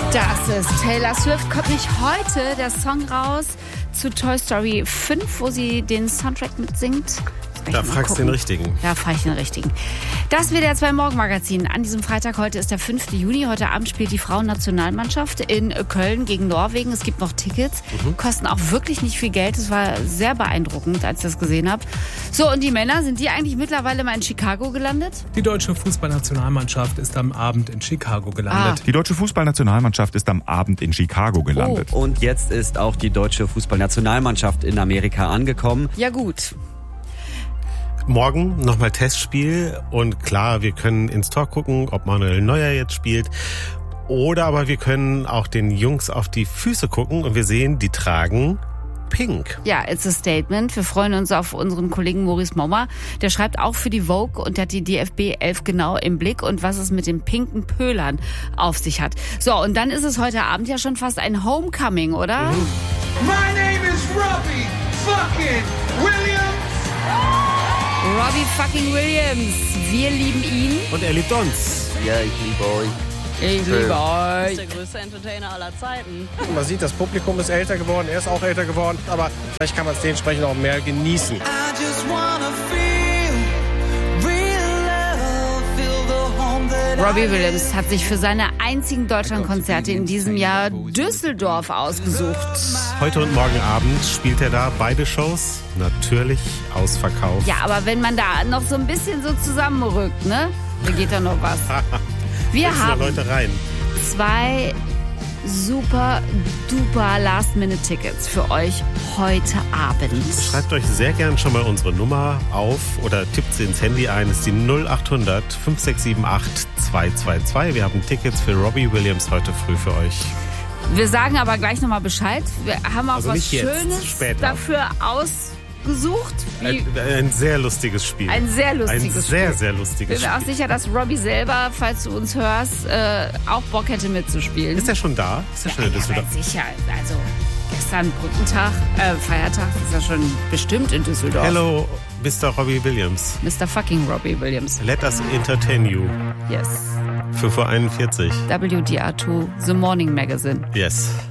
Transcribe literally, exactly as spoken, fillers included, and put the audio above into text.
Das ist Taylor Swift. Kommt nicht heute der Song raus zu Toy Story fünf, wo sie den Soundtrack mitsingt? Da fragst du den Richtigen. Da frage ich den Richtigen. Das wird der Zwei-Morgen-Magazin an diesem Freitag. Heute ist der fünfte Juni. Heute Abend spielt die Frauennationalmannschaft in Köln gegen Norwegen. Es gibt noch Tickets. Mhm. Kosten auch wirklich nicht viel Geld. Es war sehr beeindruckend, als ich das gesehen habe. So, und die Männer, sind die eigentlich mittlerweile mal in Chicago gelandet? Die deutsche Fußballnationalmannschaft ist am Abend in Chicago gelandet. Ah. Die deutsche Fußballnationalmannschaft ist am Abend in Chicago gelandet. Oh. Und jetzt ist auch die deutsche Fußballnationalmannschaft in Amerika angekommen. Ja gut. Morgen nochmal Testspiel und klar, wir können ins Tor gucken, ob Manuel Neuer jetzt spielt. Oder aber wir können auch den Jungs auf die Füße gucken und wir sehen, die tragen pink. Ja, it's a statement. Wir freuen uns auf unseren Kollegen Maurice Mommer. Der schreibt auch für die Vogue und der hat die D F B elf genau im Blick und was es mit den pinken Pölern auf sich hat. So, und dann ist es heute Abend ja schon fast ein Homecoming, oder? Mhm. My name is Robbie fucking Williams. Robbie fucking Williams. Wir lieben ihn. Und er liebt uns. Ja, ich liebe euch. Ich liebe euch. Das ist der größte Entertainer aller Zeiten. Man sieht, das Publikum ist älter geworden, er ist auch älter geworden, aber vielleicht kann man es dementsprechend auch mehr genießen. I just wanna feel real love, feel the home that Robbie Williams hat sich für seine einzigen Deutschlandkonzerte in diesem Jahr Düsseldorf ausgesucht. Heute und morgen Abend spielt er da beide Shows. Natürlich ausverkauft. Ja, aber wenn man da noch so ein bisschen so zusammenrückt, ne? Da geht da noch was. Wir haben Leute rein. zwei super duper Last-Minute-Tickets für euch heute Abend. Schreibt euch sehr gern schon mal unsere Nummer auf oder tippt sie ins Handy ein. Das ist die null acht hundert fünf sechs sieben acht zwei zwei zwei. Wir haben Tickets für Robbie Williams heute früh für euch. Wir sagen aber gleich nochmal Bescheid. Wir haben auch also was nicht jetzt, Schönes später. dafür ausgesucht. Ein, ein sehr lustiges Spiel. Ein sehr lustiges Ein Spiel. sehr, sehr lustiges Ich bin mir auch Spiel. sicher, dass Robbie selber, falls du uns hörst, äh, auch Bock hätte mitzuspielen. Ist er schon da? Ist er schon in Ja, Düsseldorf? ja, sicher. Also gestern Brückentag, äh, Feiertag, ist er schon bestimmt in Düsseldorf. Hello, Mister Robbie Williams. Mister fucking Robbie Williams. Let us entertain you. Yes. fünf Uhr einundvierzig. W D R zwei, The Morning Magazine. Yes.